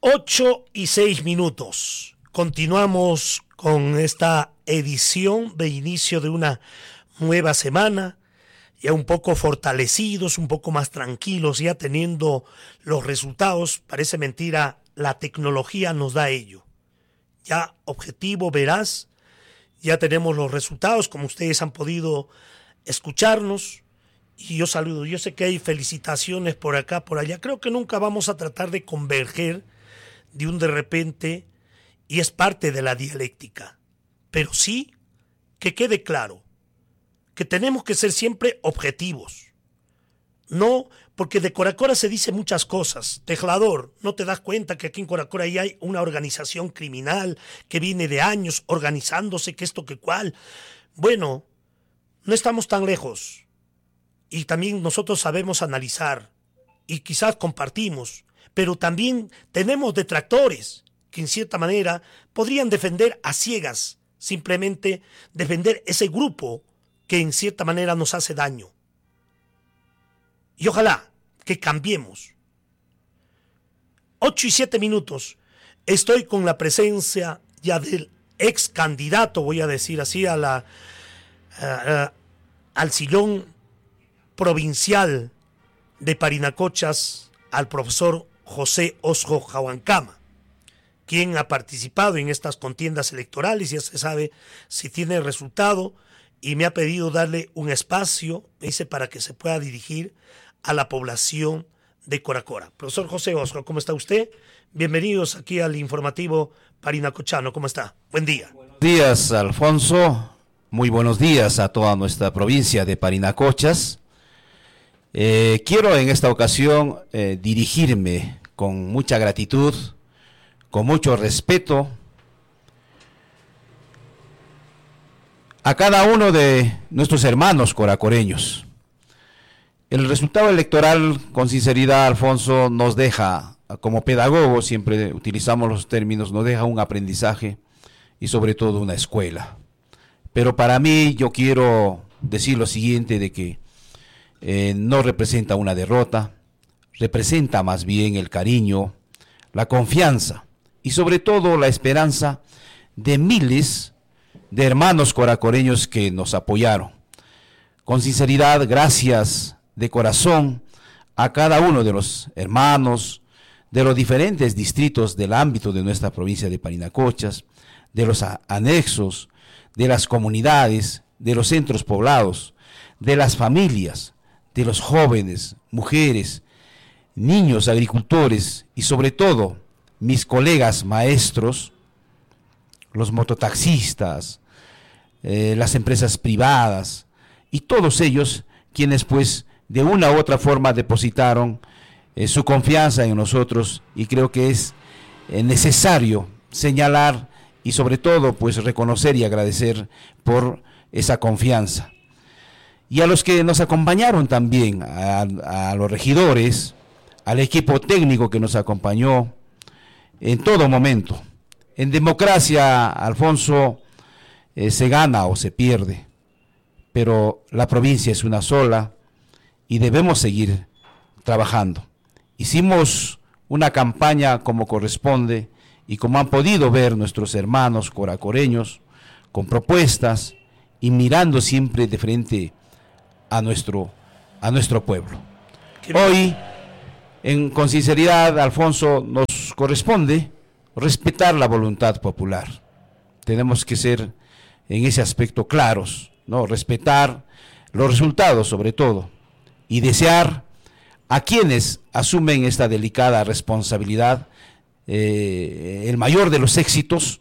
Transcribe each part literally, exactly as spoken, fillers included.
Ocho y seis minutos. Continuamos con esta edición de inicio de una nueva semana, ya un poco fortalecidos, un poco más tranquilos, ya teniendo los resultados. Parece mentira, la tecnología nos da ello. Ya objetivo, veraz, ya tenemos los resultados, como ustedes han podido escucharnos. Y yo saludo, yo sé que hay felicitaciones por acá, por allá. Creo que nunca vamos a tratar de converger de un de repente, y es parte de la dialéctica. Pero sí que quede claro que tenemos que ser siempre objetivos. No, porque de Coracora se dice muchas cosas. Tejlador, ¿no te das cuenta que aquí en Coracora ya hay una organización criminal que viene de años organizándose, que esto, que cual? Bueno, no estamos tan lejos. Y también nosotros sabemos analizar y quizás compartimos, pero también tenemos detractores que en cierta manera podrían defender a ciegas, simplemente defender ese grupo que en cierta manera nos hace daño. Y ojalá que cambiemos. Ocho y siete minutos. Estoy con la presencia ya del ex candidato, voy a decir así, a la, a, a, al sillón provincial de Parinacochas, al profesor José Osjo Jahuancama, quien ha participado en estas contiendas electorales, ya se sabe si tiene resultado, y me ha pedido darle un espacio, me dice, para que se pueda dirigir a la población de Coracora. Profesor José Osjo, ¿cómo está usted? Bienvenidos aquí al informativo parinacochano, ¿cómo está? Buen día. Buenos días, Alfonso, muy buenos días a toda nuestra provincia de Parinacochas. Eh, quiero en esta ocasión eh, dirigirme con mucha gratitud, con mucho respeto, a cada uno de nuestros hermanos coracoreños. El resultado electoral, con sinceridad, Alfonso, nos deja, como pedagogos, siempre utilizamos los términos, nos deja un aprendizaje y sobre todo una escuela. Pero para mí, yo quiero decir lo siguiente, de que eh, no representa una derrota, representa más bien el cariño, la confianza y sobre todo la esperanza de miles de hermanos coracoreños que nos apoyaron. Con sinceridad, gracias de corazón a cada uno de los hermanos de los diferentes distritos del ámbito de nuestra provincia de Parinacochas, de los anexos, de las comunidades, de los centros poblados, de las familias, de los jóvenes, mujeres, niños, agricultores y sobre todo mis colegas maestros, los mototaxistas, eh, las empresas privadas y todos ellos quienes pues de una u otra forma depositaron eh, su confianza en nosotros, y creo que es eh, necesario señalar y sobre todo pues reconocer y agradecer por esa confianza. Y a los que nos acompañaron también, a, a los regidores, al equipo técnico que nos acompañó en todo momento. En democracia, Alfonso, eh, se gana o se pierde, pero la provincia es una sola y debemos seguir trabajando. Hicimos una campaña como corresponde y como han podido ver nuestros hermanos coracoreños, con propuestas y mirando siempre de frente a nuestro, a nuestro pueblo. Hoy, en, con sinceridad, Alfonso, nos corresponde respetar la voluntad popular. Tenemos que ser en ese aspecto claros, ¿no? Respetar los resultados sobre todo y desear a quienes asumen esta delicada responsabilidad eh, el mayor de los éxitos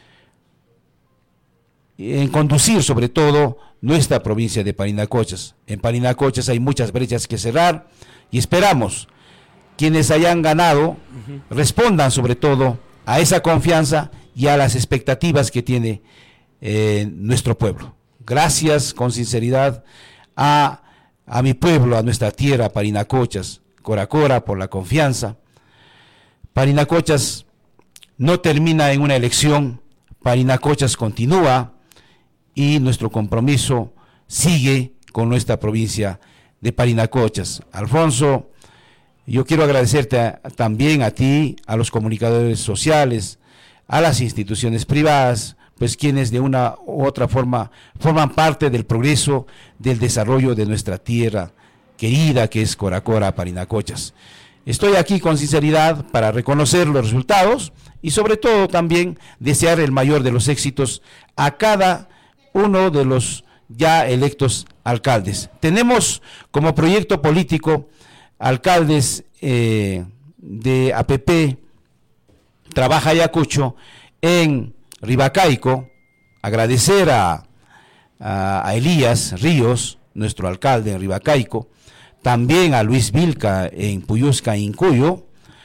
en conducir sobre todo nuestra provincia de Parinacochas. En Parinacochas hay muchas brechas que cerrar y esperamos quienes hayan ganado uh-huh. respondan sobre todo a esa confianza y a las expectativas que tiene eh, nuestro pueblo. Gracias con sinceridad a, a mi pueblo, a nuestra tierra, Parinacochas, Coracora, por la confianza. Parinacochas no termina en una elección, Parinacochas continúa y nuestro compromiso sigue con nuestra provincia de Parinacochas. Alfonso, Yo quiero agradecerte a, también a ti, a los comunicadores sociales, a las instituciones privadas, pues quienes de una u otra forma forman parte del progreso, del desarrollo de nuestra tierra querida que es Coracora, Parinacochas. Estoy aquí con sinceridad para reconocer los resultados y sobre todo también desear el mayor de los éxitos a cada uno de los ya electos alcaldes. Tenemos como proyecto político alcaldes eh, de A P P, Trabaja Ayacucho, en Ribacaico. Agradecer a, a, a Elías Ríos, nuestro alcalde en Ribacaico, también a Luis Vilca en Puyusca, Incuyo,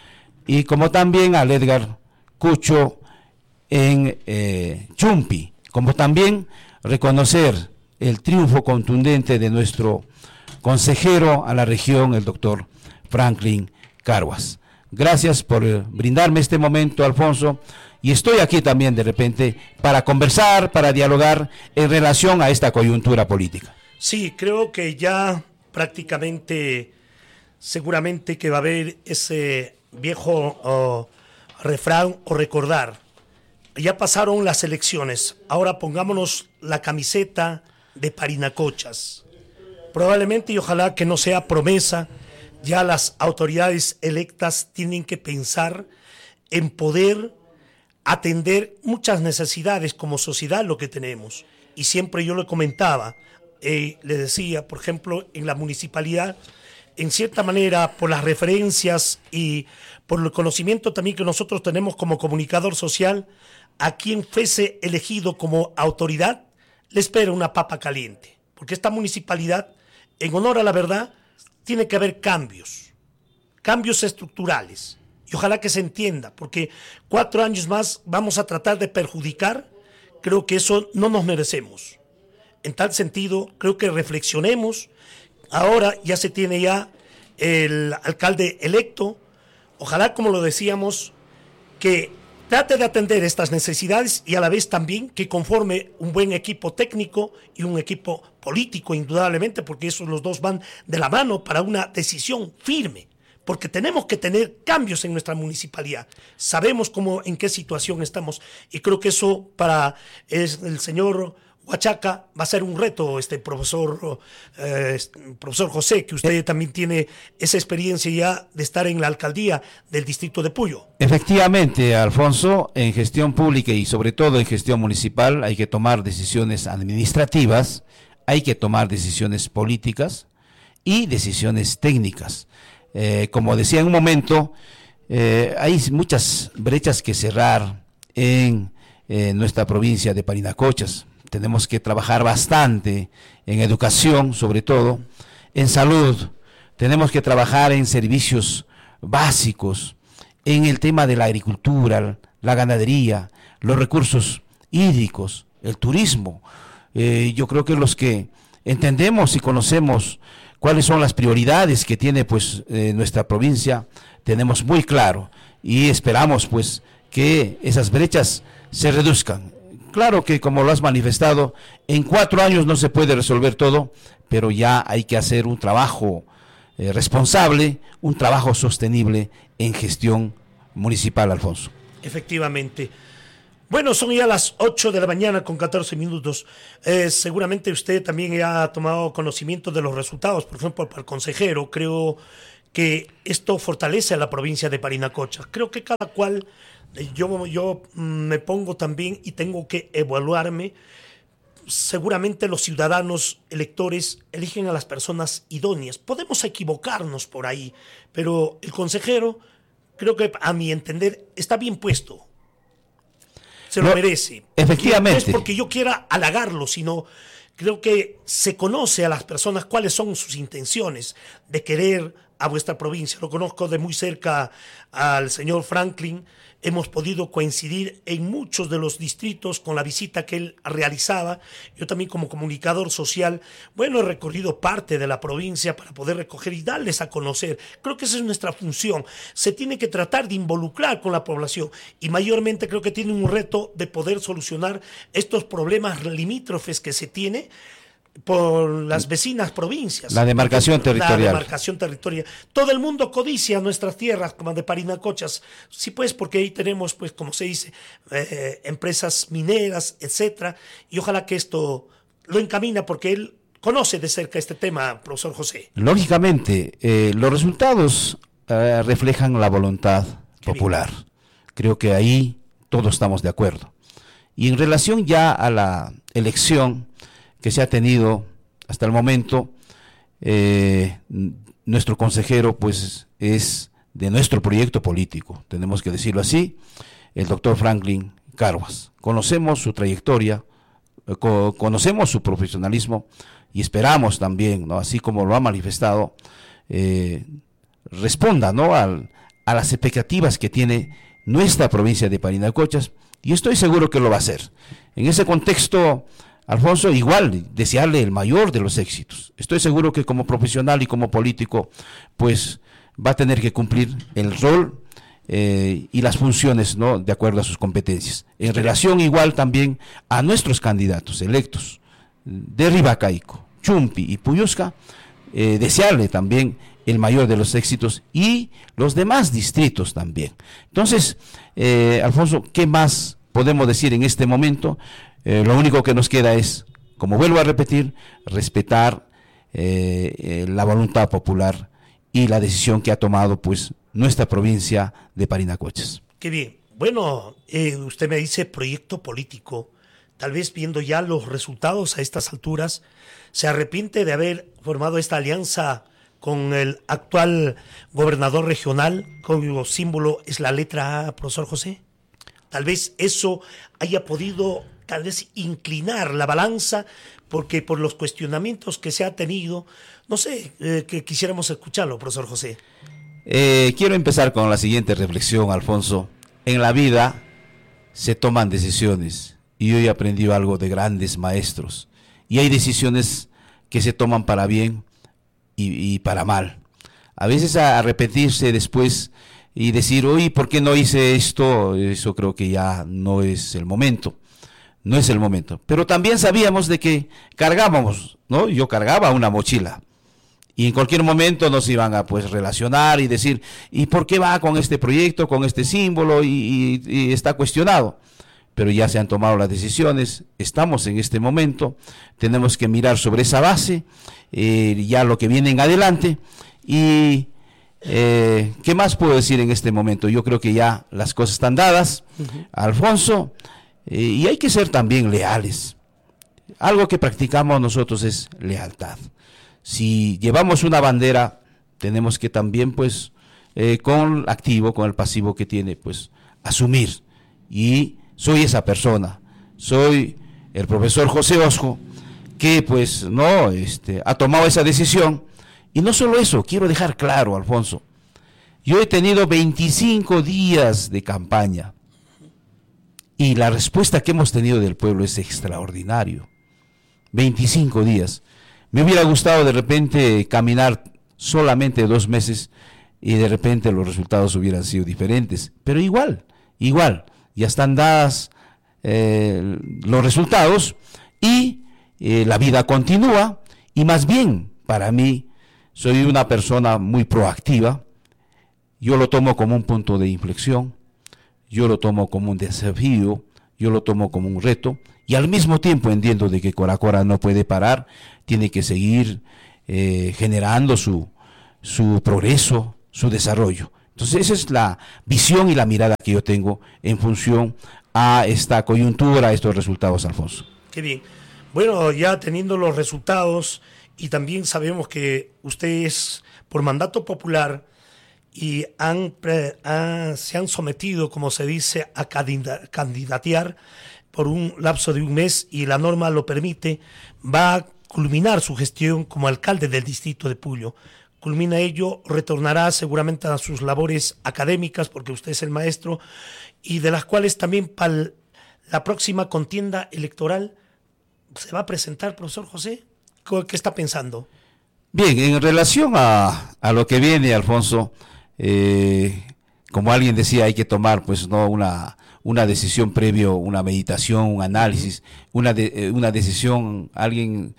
y como también a Edgar Cucho en eh, Chumpi, como también reconocer el triunfo contundente de nuestro consejero a la región, el doctor Franklin Carguas. Gracias por eh, brindarme este momento, Alfonso, y estoy aquí también de repente para conversar, para dialogar en relación a esta coyuntura política. Sí, creo que ya prácticamente, seguramente que va a haber ese viejo oh, refrán o recordar. Ya pasaron las elecciones, ahora pongámonos la camiseta de Parinacochas. Probablemente y ojalá que no sea promesa, ya las autoridades electas tienen que pensar en poder atender muchas necesidades como sociedad lo que tenemos. Y siempre yo le comentaba, eh, le decía, por ejemplo, en la municipalidad, en cierta manera, por las referencias y por el conocimiento también que nosotros tenemos como comunicador social, a quien fuese elegido como autoridad, le espera una papa caliente. Porque esta municipalidad, en honor a la verdad, tiene que haber cambios, cambios estructurales. Y ojalá que se entienda, porque cuatro años más vamos a tratar de perjudicar, creo que eso no nos merecemos. En tal sentido, creo que reflexionemos. Ahora ya se tiene ya el alcalde electo. Ojalá, como lo decíamos, que trate de atender estas necesidades y a la vez también que conforme un buen equipo técnico y un equipo político, indudablemente, porque esos los dos van de la mano para una decisión firme. Porque tenemos que tener cambios en nuestra municipalidad. Sabemos cómo, en qué situación estamos. Y creo que eso para es, el señor Huachaca va a ser un reto, este profesor, eh, profesor José, que usted eh, también tiene esa experiencia ya de estar en la alcaldía del distrito de Puyo. Efectivamente, Alfonso, en gestión pública y sobre todo en gestión municipal hay que tomar decisiones administrativas, hay que tomar decisiones políticas y decisiones técnicas. Eh, como decía en un momento, eh, hay muchas brechas que cerrar en eh, nuestra provincia de Parinacochas. Tenemos que trabajar bastante en educación, sobre todo, en salud. Tenemos que trabajar en servicios básicos, en el tema de la agricultura, la ganadería, los recursos hídricos, el turismo. Eh, yo creo que los que entendemos y conocemos cuáles son las prioridades que tiene pues eh, nuestra provincia, tenemos muy claro y esperamos pues que esas brechas se reduzcan. Claro que como lo has manifestado, en cuatro años no se puede resolver todo, pero ya hay que hacer un trabajo eh, responsable, un trabajo sostenible en gestión municipal, Alfonso. Efectivamente. Bueno, son ya las ocho de la mañana con catorce minutos. Eh, seguramente usted también ya ha tomado conocimiento de los resultados. Por ejemplo, para el consejero, creo que esto fortalece a la provincia de Parinacochas. Creo que cada cual, yo, yo me pongo también y tengo que evaluarme. Seguramente los ciudadanos electores eligen a las personas idóneas. Podemos equivocarnos por ahí, pero el consejero, creo que a mi entender, está bien puesto. Se lo no, merece. Efectivamente. No es porque yo quiera halagarlo, sino creo que se conoce a las personas cuáles son sus intenciones de querer a vuestra provincia. Lo conozco de muy cerca al señor Franklin. Hemos podido coincidir en muchos de los distritos con la visita que él realizaba. Yo también como comunicador social, bueno, he recorrido parte de la provincia para poder recoger y darles a conocer. Creo que esa es nuestra función. Se tiene que tratar de involucrar con la población y mayormente creo que tiene un reto de poder solucionar estos problemas limítrofes que se tiene por las vecinas provincias. La demarcación territorial. La demarcación territorial. Todo el mundo codicia nuestras tierras, como de Parinacochas. Sí, pues, porque ahí tenemos, pues, como se dice, eh, empresas mineras, etcétera. Y ojalá que esto lo encamina, porque él conoce de cerca este tema, profesor José. Lógicamente, eh, los resultados eh, reflejan la voluntad Qué popular. Bien. Creo que ahí todos estamos de acuerdo. Y en relación ya a la elección que se ha tenido hasta el momento, eh, nuestro consejero pues es de nuestro proyecto político, tenemos que decirlo así, el doctor Franklin Carhuaz. Conocemos su trayectoria, eh, co conocemos su profesionalismo y esperamos también, ¿no?, así como lo ha manifestado, eh, responda, ¿no?, al, a las expectativas que tiene nuestra provincia de Parinacochas, y estoy seguro que lo va a hacer. En ese contexto, Alfonso, igual desearle el mayor de los éxitos. Estoy seguro que como profesional y como político, pues va a tener que cumplir el rol eh, y las funciones, ¿no?, de acuerdo a sus competencias. En relación igual también a nuestros candidatos electos de Ribacaico, Chumpi y Puyusca, eh, desearle también el mayor de los éxitos y los demás distritos también. Entonces, eh, Alfonso, ¿qué más podemos decir en este momento? Eh, lo único que nos queda es, como vuelvo a repetir, respetar eh, eh, la voluntad popular y la decisión que ha tomado pues nuestra provincia de Parinacochas. Qué bien. Bueno, eh, usted me dice proyecto político. Tal vez viendo ya los resultados a estas alturas, ¿se arrepiente de haber formado esta alianza con el actual gobernador regional, cuyo símbolo es la letra A, profesor José? Tal vez eso haya podido tal vez inclinar la balanza, porque por los cuestionamientos que se ha tenido, no sé, eh, que quisiéramos escucharlo, profesor José. Eh, quiero empezar con la siguiente reflexión, Alfonso. En la vida se toman decisiones, y hoy he aprendido algo de grandes maestros, y hay decisiones que se toman para bien y, y para mal. A veces a arrepentirse después y decir, oye, ¿por qué no hice esto? Eso creo que ya no es el momento. No es el momento. Pero también sabíamos de que cargábamos, ¿no? Yo cargaba una mochila. Y en cualquier momento nos iban a pues relacionar y decir, ¿y por qué va con este proyecto, con este símbolo? Y, y, y está cuestionado. Pero ya se han tomado las decisiones, estamos en este momento, tenemos que mirar sobre esa base, eh, ya lo que viene en adelante. Y eh, ¿qué más puedo decir en este momento? Yo creo que ya las cosas están dadas, uh-huh. Alfonso. Eh, y hay que ser también leales. Algo que practicamos nosotros es lealtad. Si llevamos una bandera, tenemos que también, pues, eh, con el activo, con el pasivo que tiene, pues, asumir. Y soy esa persona, soy el profesor José Osco, que, pues, no, este, ha tomado esa decisión. Y no solo eso, quiero dejar claro, Alfonso, yo he tenido veinticinco días de campaña. Y la respuesta que hemos tenido del pueblo es extraordinario. veinticinco días. Me hubiera gustado de repente caminar solamente dos meses y de repente los resultados hubieran sido diferentes. Pero igual, igual, ya están dadas eh, los resultados y eh, la vida continúa. Y más bien, para mí, soy una persona muy proactiva. Yo lo tomo como un punto de inflexión. Yo lo tomo como un desafío, yo lo tomo como un reto, y al mismo tiempo entiendo de que Coracora no puede parar, tiene que seguir eh, generando su, su progreso, su desarrollo. Entonces esa es la visión y la mirada que yo tengo en función a esta coyuntura, a estos resultados, Alfonso. Qué bien. Bueno, ya teniendo los resultados, y también sabemos que usted es por mandato popular, y han, pre, han, se han sometido, como se dice, a candidatear por un lapso de un mes, y la norma lo permite, va a culminar su gestión como alcalde del distrito de Puyo. Culmina ello, retornará seguramente a sus labores académicas, porque usted es el maestro, y de las cuales también para la próxima contienda electoral se va a presentar, profesor José. ¿Qué está pensando? Bien, en relación a, a lo que viene, Alfonso, Eh, como alguien decía, hay que tomar pues no una una decisión previo, una meditación, un análisis, una de, una decisión. Alguien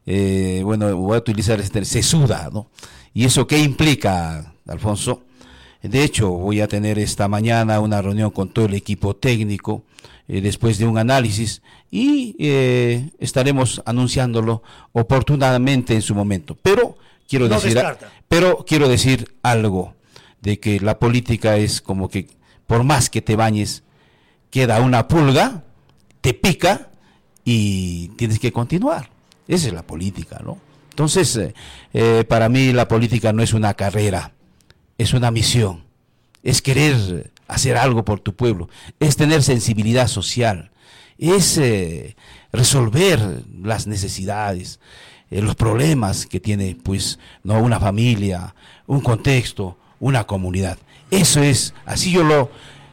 eh, bueno, voy a utilizar este, se suda, ¿no? ¿Y eso qué implica, Alfonso? De hecho, voy a tener esta mañana una reunión con todo el equipo técnico, eh, después de un análisis, y eh, estaremos anunciándolo oportunamente en su momento. Pero quiero no decir, descarta. pero quiero decir algo, de que la política es como que por más que te bañes, queda una pulga, te pica y tienes que continuar. Esa es la política, ¿no? Entonces, eh, eh, para mí la política no es una carrera, es una misión, es querer hacer algo por tu pueblo, es tener sensibilidad social, es eh, resolver las necesidades, eh, los problemas que tiene, pues, no, una familia, un contexto, una comunidad. Eso es, así yo lo,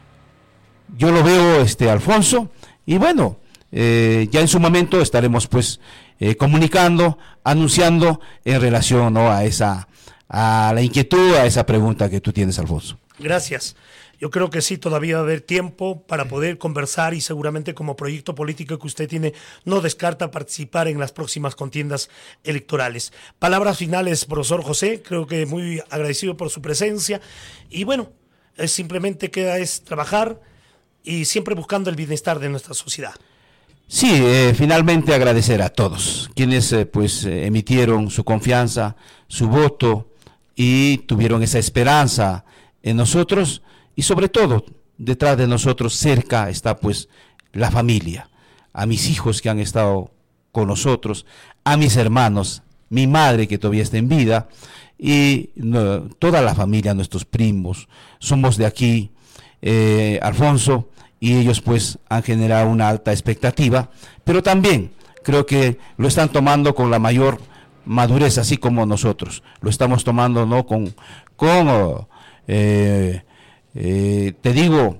yo lo veo, este, Alfonso, y bueno, eh, ya en su momento estaremos, pues, eh, comunicando, anunciando en relación, ¿no?, a esa, a la inquietud, a esa pregunta que tú tienes, Alfonso. Gracias. Yo creo que sí, todavía va a haber tiempo para poder conversar y seguramente como proyecto político que usted tiene, no descarta participar en las próximas contiendas electorales. Palabras finales, profesor José, creo que muy agradecido por su presencia y bueno, es simplemente queda es trabajar y siempre buscando el bienestar de nuestra sociedad. Sí, eh, finalmente agradecer a todos quienes eh, pues eh, emitieron su confianza, su voto y tuvieron esa esperanza en nosotros y sobre todo detrás de nosotros cerca está pues la familia, a mis hijos que han estado con nosotros, a mis hermanos, mi madre que todavía está en vida y no, toda la familia, nuestros primos, somos de aquí, eh, Alfonso, y ellos pues han generado una alta expectativa, pero también creo que lo están tomando con la mayor madurez, así como nosotros, lo estamos tomando, ¿no?, con, con eh, eh, te digo,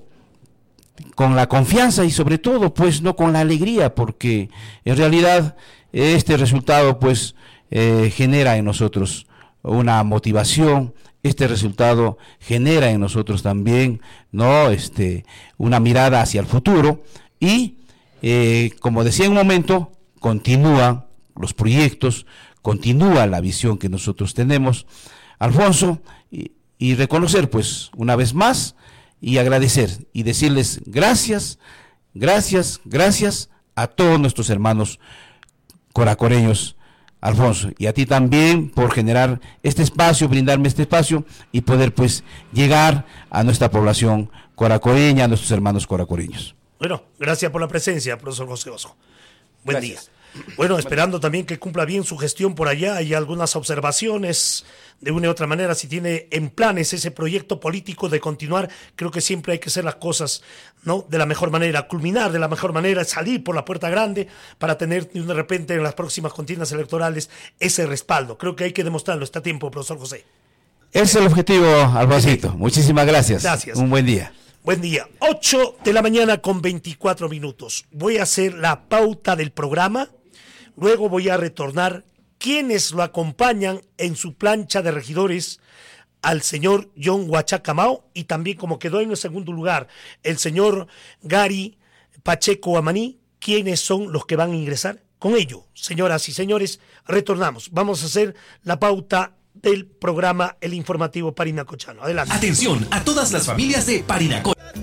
con la confianza y sobre todo pues no con la alegría, porque en realidad este resultado pues eh, genera en nosotros una motivación, este resultado genera en nosotros también, no, este, una mirada hacia el futuro y eh, como decía en un momento, continúan los proyectos, continúa la visión que nosotros tenemos, Alfonso, y, y reconocer pues una vez más y agradecer y decirles gracias, gracias, gracias a todos nuestros hermanos coracoreños, Alfonso, y a ti también por generar este espacio, brindarme este espacio y poder pues llegar a nuestra población coracoreña, a nuestros hermanos coracoreños. Bueno, gracias por la presencia, profesor José Oso. Buen Gracias. día. Bueno, esperando también que cumpla bien su gestión por allá. Hay algunas observaciones de una u otra manera. Si tiene en planes ese proyecto político de continuar, creo que siempre hay que hacer las cosas, ¿no?, de la mejor manera, culminar de la mejor manera, salir por la puerta grande para tener de repente en las próximas contiendas electorales ese respaldo. Creo que hay que demostrarlo. Está a tiempo, profesor José. Ese es el objetivo, Alfonsito. Muchísimas gracias. Gracias. Un buen día. Buen día. ocho de la mañana con veinticuatro minutos. Voy a hacer la pauta del programa. Luego voy a retornar quienes lo acompañan en su plancha de regidores al señor John Huachacamao y también como quedó en el segundo lugar el señor Gary Pacheco Amaní, quienes son los que van a ingresar. Con ello, señoras y señores, retornamos. Vamos a hacer la pauta del programa El Informativo Parinacochano. Adelante. Atención a todas las familias de Parinacó.